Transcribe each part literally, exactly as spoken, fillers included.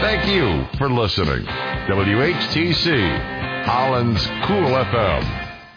Thank you for listening. W H T C, Holland's Cool F M.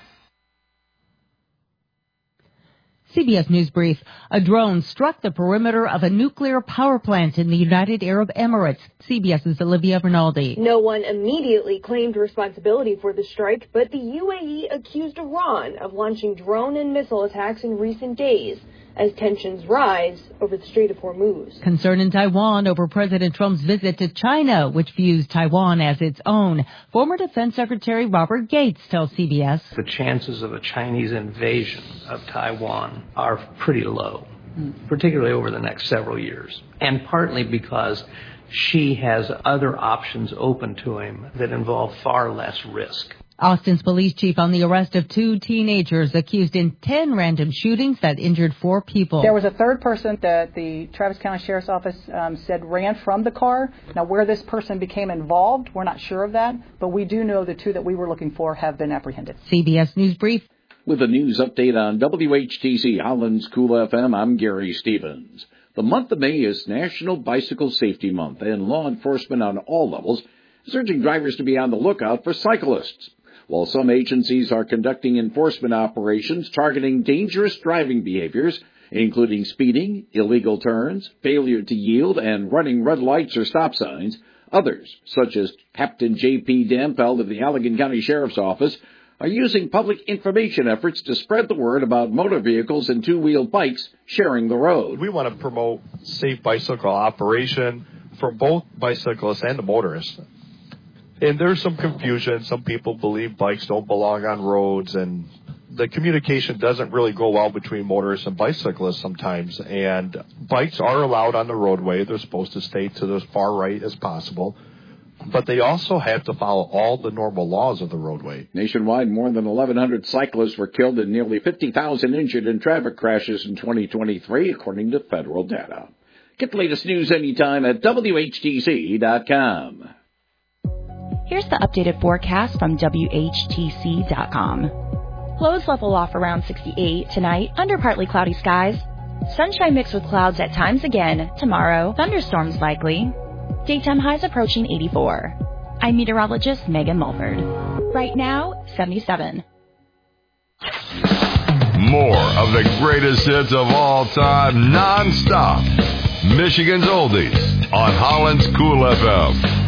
C B S News Brief. A drone struck the perimeter of a nuclear power plant in the United Arab Emirates. CBS's Olivia Rinaldi. No one immediately claimed responsibility for the strike, but the U A E accused Iran of launching drone and missile attacks in recent days as tensions rise over the Strait of Hormuz. Concern in Taiwan over President Trump's visit to China, which views Taiwan as its own. Former Defense Secretary Robert Gates tells C B S. The chances of a Chinese invasion of Taiwan are pretty low, particularly over the next several years, and partly because Xi has other options open to him that involve far less risk. Austin's police chief on the arrest of two teenagers accused in ten random shootings that injured four people. There was a third person that the Travis County Sheriff's Office um, said ran from the car. Now, where this person became involved, we're not sure of that, but we do know the two that we were looking for have been apprehended. C B S News Brief. With a news update on W H T C Holland's Cool F M, I'm Gary Stevens. The month of May is National Bicycle Safety Month, and law enforcement on all levels is urging drivers to be on the lookout for cyclists. While some agencies are conducting enforcement operations targeting dangerous driving behaviors, including speeding, illegal turns, failure to yield, and running red lights or stop signs, others, such as Captain J P Dampel of the Allegan County Sheriff's Office, are using public information efforts to spread the word about motor vehicles and two-wheeled bikes sharing the road. We want to promote safe bicycle operation for both bicyclists and the motorists. And there's some confusion. Some people believe bikes don't belong on roads, and the communication doesn't really go well between motorists and bicyclists sometimes. And bikes are allowed on the roadway. They're supposed to stay to the far right as possible. But they also have to follow all the normal laws of the roadway. Nationwide, more than eleven hundred cyclists were killed and nearly fifty thousand injured in traffic crashes in twenty twenty-three, according to federal data. Get the latest news anytime at W H T C dot com. Here's the updated forecast from W H T C dot com. Lows level off around sixty-eight tonight under partly cloudy skies. Sunshine mixed with clouds at times again tomorrow. Thunderstorms likely. Daytime highs approaching eighty-four. I'm meteorologist Megan Mulford. Right now, seventy-seven. More of the greatest hits of all time, non-stop. Michigan's Oldies on Holland's Cool F M.